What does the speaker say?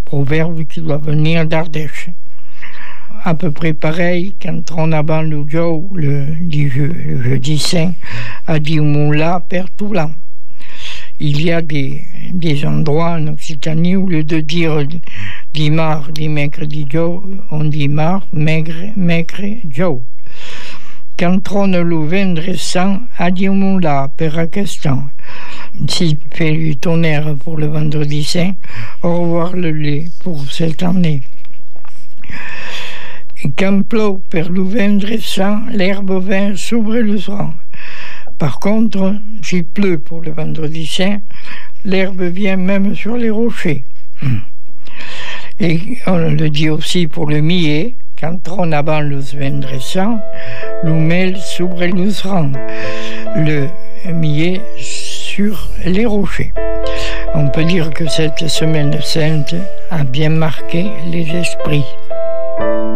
proverbe qui doit venir d'Ardèche. À peu près pareil, quand on a ban le Joe, le jeudi saint, a dit Moula perd tout l'an. Il y a des endroits en Occitanie où, au lieu de dire dimar, mercredi Joe, on dit mar, maigre Joe. Quand trône le vendredi, a dit Moula per aquest S'il fait du tonnerre pour le vendredi saint, au revoir le lait pour cette année. Quand pleut per le vendredi, l'herbe vient s'ouvre le soir. Par contre, s'il pleut pour le vendredi saint, l'herbe vient même sur les rochers. Et on le dit aussi pour le millet, quand on avant le vendredi, le mel s'ouvre le soir. Le millet sur les rochers. On peut dire que cette semaine sainte a bien marqué les esprits.